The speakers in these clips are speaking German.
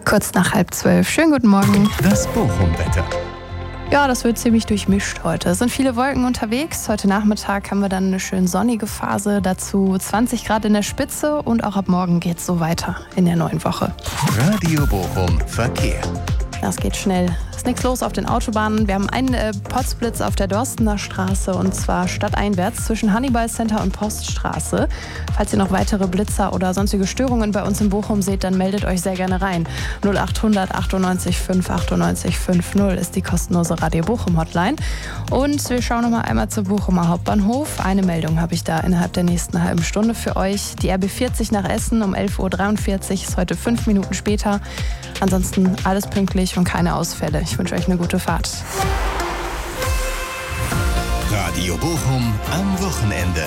Kurz nach 11:30. Schönen guten Morgen. Das Bochum-Wetter. Ja, das wird ziemlich durchmischt heute. Es sind viele Wolken unterwegs. Heute Nachmittag haben wir dann eine schön sonnige Phase. Dazu 20 Grad in der Spitze und auch ab morgen geht es so weiter in der neuen Woche. Radio Bochum Verkehr. Das geht schnell. Ist nichts los auf den Autobahnen. Wir haben einen Potzblitz auf der Dorstener Straße und zwar stadteinwärts zwischen Hannibal Center und Poststraße. Falls ihr noch weitere Blitzer oder sonstige Störungen bei uns in Bochum seht, dann meldet euch sehr gerne rein. 0800 98 5 98 50 ist die kostenlose Radio Bochum Hotline. Und wir schauen noch mal einmal zur Bochumer Hauptbahnhof. Eine Meldung habe ich da innerhalb der nächsten halben Stunde für euch. Die RB 40 nach Essen um 11:43 Uhr ist heute 5 Minuten später. Ansonsten alles pünktlich und keine Ausfälle. Ich wünsche euch eine gute Fahrt. Radio Bochum am Wochenende.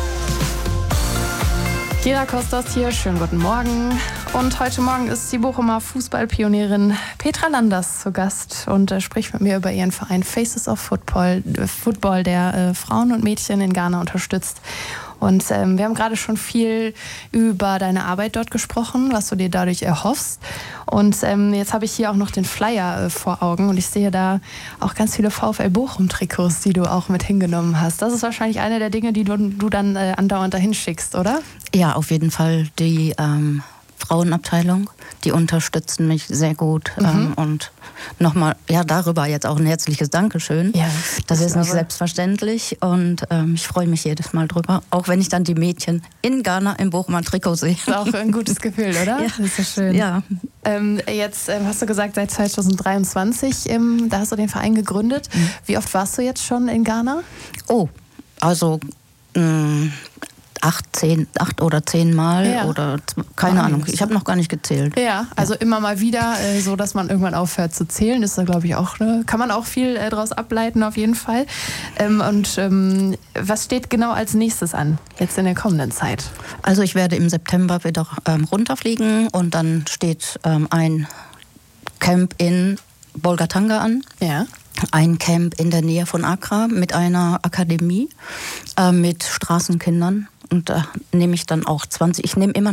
Kira Kostas hier, schönen guten Morgen. Und heute Morgen ist die Bochumer Fußballpionierin Petra Landers zu Gast und spricht mit mir über ihren Verein Faces of Football, der Frauen und Mädchen in Ghana unterstützt. Und wir haben gerade schon viel über deine Arbeit dort gesprochen, was du dir dadurch erhoffst. Und jetzt habe ich hier auch noch den Flyer vor Augen und ich sehe da auch ganz viele VfL Bochum-Trikots, die du auch mit hingenommen hast. Das ist wahrscheinlich eine der Dinge, die du dann andauernd dahin schickst, oder? Ja, auf jeden Fall. Die Frauenabteilung, die unterstützen mich sehr gut. Und nochmal, darüber jetzt auch ein herzliches Dankeschön. Ja, das ist nicht selbstverständlich und ich freue mich jedes Mal drüber. Auch wenn ich dann die Mädchen in Ghana im Bochumer Trikot sehe. Das ist auch ein gutes Gefühl, oder? Ja. Das ist so schön. Ja. Jetzt hast du gesagt, seit 2023, da hast du den Verein gegründet. Wie oft warst du jetzt schon in Ghana? Oh, also 8 oder 10 Mal oder keine Ahnung. Ich habe noch gar nicht gezählt. Ja, also immer mal wieder, so dass man irgendwann aufhört zu zählen. Ist da, glaube ich, auch, kann man auch viel daraus ableiten auf jeden Fall. Was steht genau als nächstes an, jetzt in der kommenden Zeit? Also ich werde im September wieder runterfliegen und dann steht ein Camp in Bolgatanga an. Ja. Ein Camp in der Nähe von Accra mit einer Akademie mit Straßenkindern. Und da nehme ich dann auch 20. Ich nehme immer